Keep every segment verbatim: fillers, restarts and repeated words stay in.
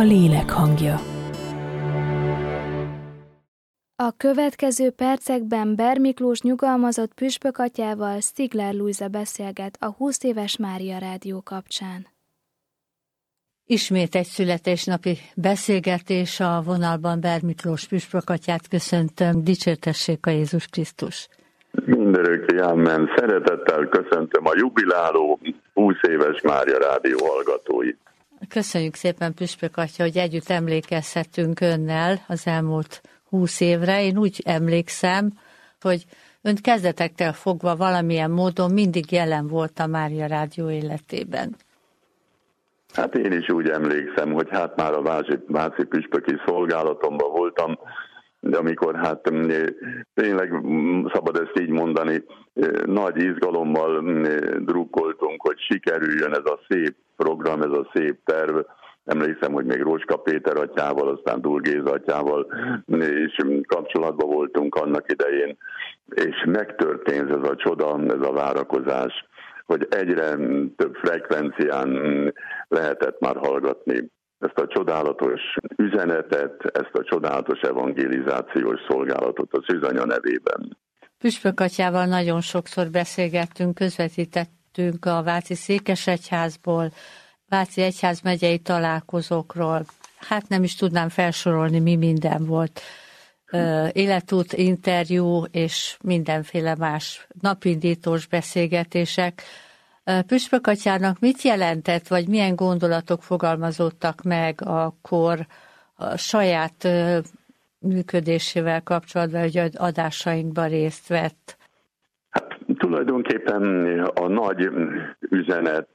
lélek hangja. A következő percekben Ber Miklós nyugalmazott püspökatyával Stigler Lujza beszélget a húsz éves Mária Rádió kapcsán. Ismét egy születésnapi beszélgetés a vonalban. Ber Miklós püspökatyát köszöntöm, dicsértessék a Jézus Krisztus. Mindörökké, amen. Szeretettel köszöntöm a jubiláló húsz éves Mária Rádió hallgatóit. Köszönjük szépen, püspökatya, hogy együtt emlékezhetünk önnel az elmúlt húsz évre. Én úgy emlékszem, hogy ön kezdetektől fogva valamilyen módon mindig jelen volt a Mária Rádió életében. Hát én is úgy emlékszem, hogy hát már a Váci, Váci püspöki szolgálatomban voltam, de amikor hát tényleg szabad ezt így mondani, nagy izgalommal drukkoltunk, hogy sikerüljön ez a szép program, ez a szép terv. Emlékszem, hogy még Rózska Péter atyával, aztán Dúl Géza atyával is kapcsolatban voltunk annak idején, és megtörtént ez a csoda, ez a várakozás, hogy egyre több frekvencián lehetett már hallgatni ezt a csodálatos üzenetet, ezt a csodálatos evangelizációs szolgálatot az Szűzanya nevében. Püspökatyával nagyon sokszor beszélgettünk, közvetítettünk a Váci Székesegyházból, Váci egyházmegyei találkozókról. Hát nem is tudnám felsorolni, mi minden volt. Életút, interjú és mindenféle más napindítós beszélgetések. Püspökatyának mit jelentett, vagy milyen gondolatok fogalmazódtak meg akkor a saját működésével kapcsolatban, hogy adásainkban részt vett? Hát tulajdonképpen a nagy üzenet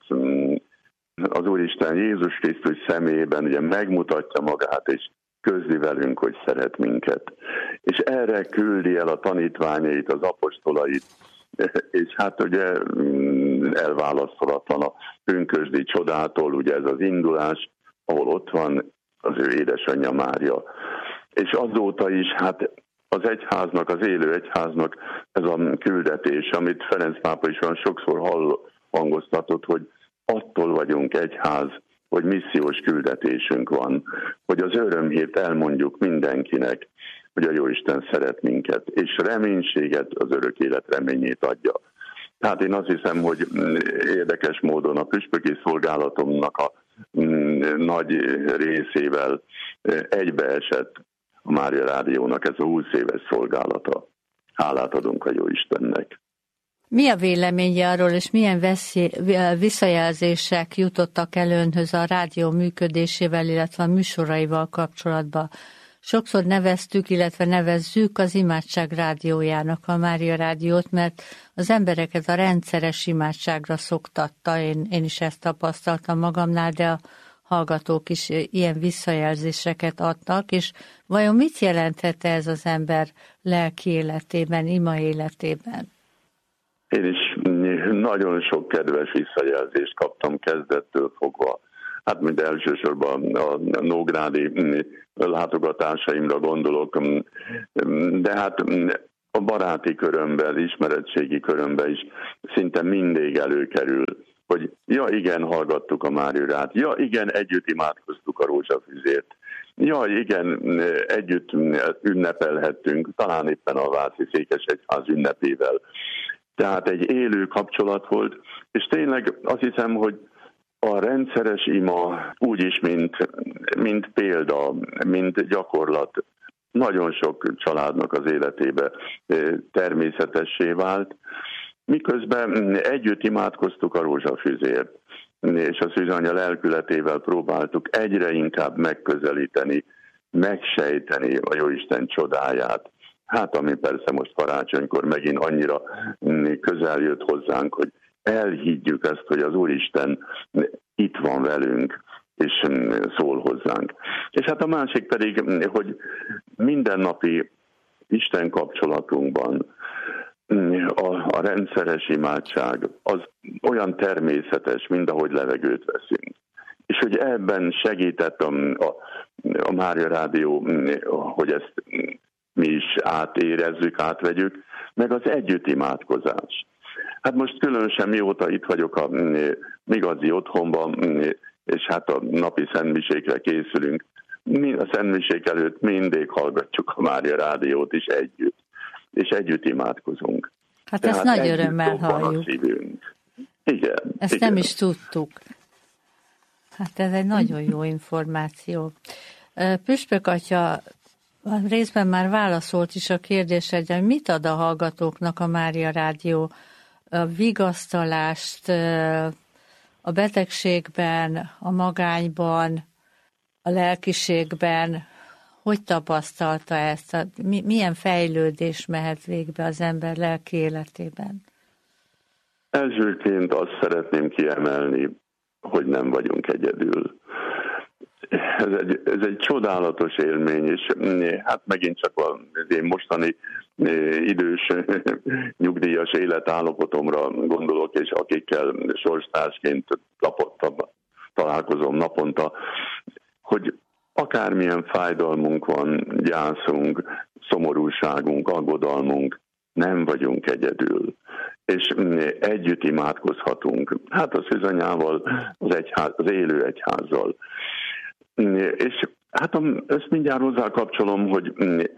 az Úristen Jézus Krisztus személyében ugye megmutatja magát, és közli velünk, hogy szeret minket. És erre küldi el a tanítványait, az apostolait, és hát ugye elválaszthatatlan a pünkösdi csodától, ugye ez az indulás, ahol ott van az ő édesanyja Mária. És azóta is hát az egyháznak, az élő egyháznak ez a küldetés, amit Ferenc pápa is olyan sokszor hall, hangoztatott, hogy attól vagyunk egyház, hogy missziós küldetésünk van, hogy az örömhírt elmondjuk mindenkinek, hogy a Jóisten szeret minket, és reménységet, az örök élet reményét adja. Tehát én azt hiszem, hogy érdekes módon a püspöki szolgálatomnak a nagy részével egybeesett a Mária Rádiónak ez a húsz éves szolgálata. Hálát adunk a Jóistennek. Mi a véleménye arról, és milyen veszély, visszajelzések jutottak el önhöz a rádió működésével, illetve a műsoraival kapcsolatban? Sokszor neveztük, illetve nevezzük az imádság rádiójának a Mária Rádiót, mert az embereket a rendszeres imádságra szoktatta, én, én is ezt tapasztaltam magamnál, de a hallgatók is ilyen visszajelzéseket adtak, és vajon mit jelentette ez az ember lelki életében, ima életében? Én is nagyon sok kedves visszajelzést kaptam kezdettől fogva. Hát mind elsősorban a nógrádi látogatásaimra gondolok, de hát a baráti körömben, ismeretségi körömben is szinte mindig előkerül, hogy ja igen, hallgattuk a Máriát, ja igen, együtt imádkoztuk a rózsafüzért, ja igen, együtt ünnepelhettünk, talán éppen a Váci Székesegyház ünnepével. Tehát egy élő kapcsolat volt, és tényleg azt hiszem, hogy a rendszeres ima úgyis, mint, mint példa, mint gyakorlat, nagyon sok családnak az életébe természetessé vált, miközben együtt imádkoztuk a rózsafüzért, és a Szűzanya lelkületével próbáltuk egyre inkább megközelíteni, megsejteni a Jóisten csodáját. Hát ami persze most karácsonykor megint annyira közel jött hozzánk, hogy elhiggyük ezt, hogy az Úristen itt van velünk, és szól hozzánk. És hát a másik pedig, hogy mindennapi Isten kapcsolatunkban a, a rendszeres imádság az olyan természetes, mint ahogy levegőt veszünk. És hogy ebben segített a, a, a Mária Rádió, hogy ezt mi is átérezzük, átvegyük, meg az együttimádkozás. Hát most különösen mióta itt vagyok a Migazi otthonban, és hát a napi szentmisékre készülünk. Mi a szentmisék előtt mindig hallgatjuk a Mária Rádiót is együtt, és együtt imádkozunk. Hát ezt nagy örömmel halljuk. Igen. Ezt igen. nem is tudtuk. Hát ez egy nagyon jó információ. Püspök atya részben már válaszolt is a kérdésedre, hogy mit ad a hallgatóknak a Mária Rádió? A vigasztalást a betegségben, a magányban, a lelkiségben, hogy tapasztalta ezt? Milyen fejlődés mehet végbe az ember lelki életében? Elsőként azt szeretném kiemelni, hogy nem vagyunk egyedül. Ez egy, ez egy csodálatos élmény, és hát megint csak az én mostani idős, nyugdíjas életállapotomra gondolok, és akikkel sorstársként naponta találkozom naponta, hogy akármilyen fájdalmunk van, gyászunk, szomorúságunk, aggodalmunk, nem vagyunk egyedül. És együtt imádkozhatunk. Hát a szűzanyával, az, egyház, az élő egyházzal. És hát ezt mindjárt hozzá kapcsolom, hogy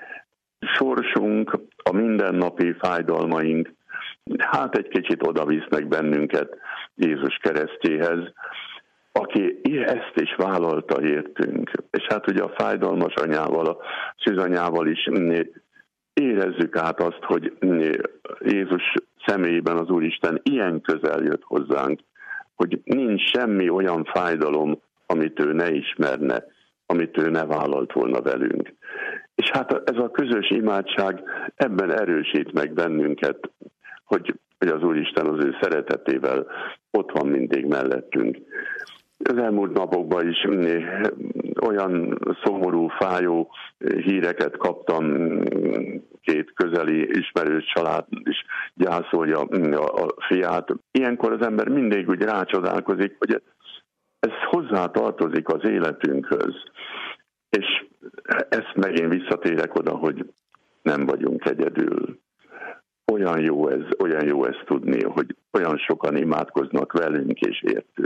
sorsunk, a mindennapi fájdalmaink, hát egy kicsit oda visznek bennünket Jézus keresztjéhez, aki ezt is vállalta értünk. És hát ugye a fájdalmas anyával, a szűzanyával is érezzük át azt, hogy Jézus személyében az Úristen ilyen közel jött hozzánk, hogy nincs semmi olyan fájdalom, amit ő ne ismerne, amit ő ne vállalt volna velünk. És hát ez a közös imádság ebben erősít meg bennünket, hogy, hogy az Úristen az ő szeretetével ott van mindig mellettünk. Az elmúlt napokban is olyan szomorú, fájó híreket kaptam, két közeli ismerős család is gyászolja a fiát. Ilyenkor az ember mindig úgy rácsodálkozik, hogy ez hozzá tartozik az életünkhöz. És ezt megint visszatérek oda, hogy nem vagyunk egyedül. Olyan jó ez, olyan jó ezt tudni, hogy olyan sokan imádkoznak velünk és értünk.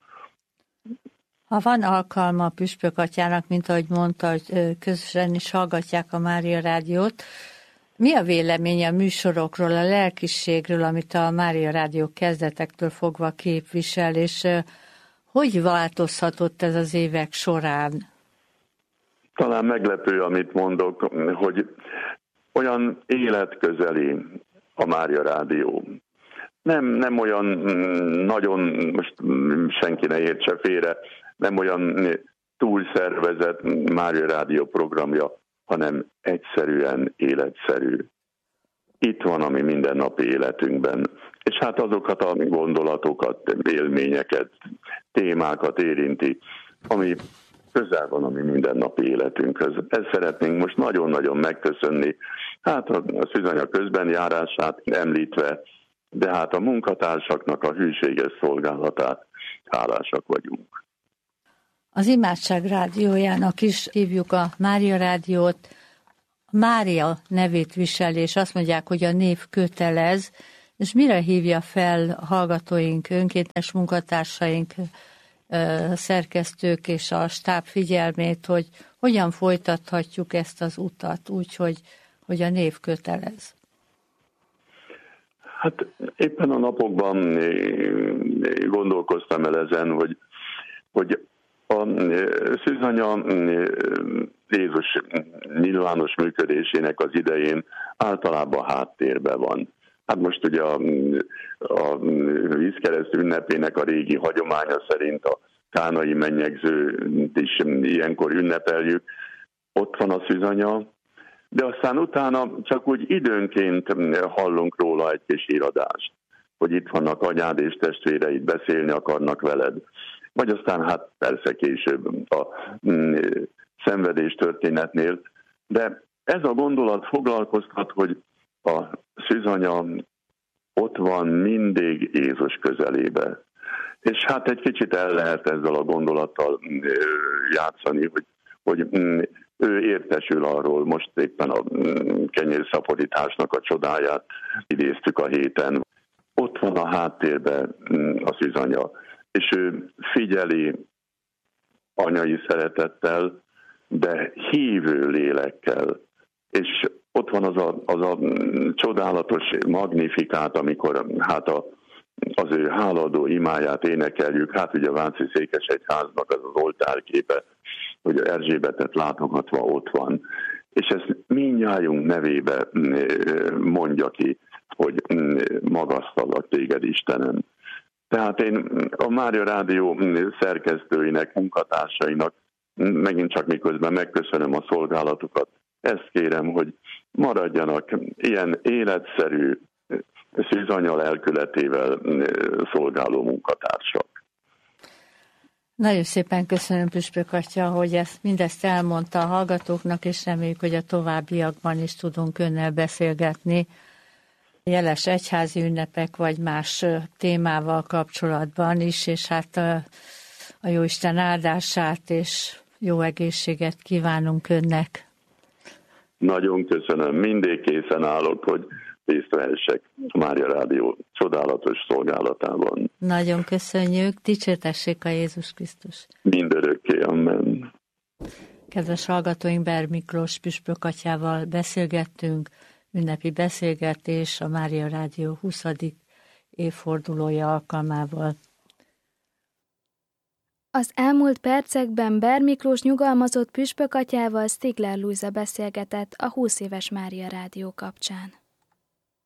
Ha van alkalma a Püspök atyának, mint ahogy mondta, hogy közösen is hallgatják a Mária Rádiót, mi a véleménye a műsorokról, a lelkiségről, amit a Mária Rádió kezdetektől fogva képvisel, és hogy változhatott ez az évek során? Talán meglepő, amit mondok, hogy olyan életközeli a Mária Rádió. Nem, nem olyan nagyon, most senki ne értse félre, nem olyan túlszervezett Mária Rádió programja, hanem egyszerűen életszerű. Itt van a mi mindennapi életünkben. És hát azokat a gondolatokat, élményeket, témákat érinti, ami közel van a mi mindennapi életünkhöz. Ezt szeretnénk most nagyon-nagyon megköszönni. Hát a szűzanya közbenjárását említve, de hát a munkatársaknak a hűséges szolgálatát hálásak vagyunk. Az Imádság Rádiójának is hívjuk a Mária Rádiót. Mária nevét visel, és azt mondják, hogy a név kötelez, és mire hívja fel a hallgatóink, önkéntes munkatársaink, szerkesztők és a stáb figyelmét, hogy hogyan folytathatjuk ezt az utat úgy, hogy, hogy a név kötelez. Hát éppen a napokban gondolkoztam el ezen, hogy, hogy a szűzanya Jézus nyilvános működésének az idején általában háttérben van. Hát most ugye a, a vízkereszt ünnepének a régi hagyománya szerint a kánai mennyegzőt is ilyenkor ünnepeljük. Ott van a szűzanya, de aztán utána csak úgy időnként hallunk róla egy kis híradást, hogy itt vannak anyád és testvéreid, beszélni akarnak veled. Vagy aztán hát persze később a szenvedés történetnél. De ez a gondolat foglalkoztat, hogy a szűzanya ott van mindig Jézus közelébe. És hát egy kicsit el lehet ezzel a gondolattal játszani, hogy, hogy ő értesül arról, most éppen a kenyérszaporításnak a csodáját idéztük a héten. Ott van a háttérben a szűzanya, és ő figyeli, anyai szeretettel, de hívő lélekkel. És ott van az a, az a csodálatos magnifikát, amikor hát a, az ő hálaadó imáját énekeljük. Hát ugye a Váci Székesegyháznak az az oltárképe, hogy Erzsébetet látogatva ott van. És ezt mindnyájunk nevébe mondja ki, hogy magasztallak téged, Istenem. Tehát én a Mária Rádió szerkesztőinek, munkatársainak megint csak miközben megköszönöm a szolgálatukat, ezt kérem, hogy maradjanak ilyen életszerű, szűzanya lelkületével szolgáló munkatársak. Nagyon szépen köszönöm, Püspök atya, hogy ezt, mindezt elmondta a hallgatóknak, és reméljük, hogy a továbbiakban is tudunk önnel beszélgetni jeles egyházi ünnepek, vagy más témával kapcsolatban is, és hát a, a Jóisten áldását és jó egészséget kívánunk önnek. Nagyon köszönöm, mindig készen állok, hogy részt vehessek a Mária Rádió csodálatos szolgálatában. Nagyon köszönjük, dicsértessék a Jézus Krisztus. Mindörökké, amen. Kedves hallgatóink, Berg Miklós püspök atyával beszélgettünk, ünnepi beszélgetés a Mária Rádió huszadik évfordulója alkalmával. Az elmúlt percekben Berg Miklós nyugalmazott püspök atyával Stigler Lujza beszélgetett a húsz éves Mária Rádió kapcsán.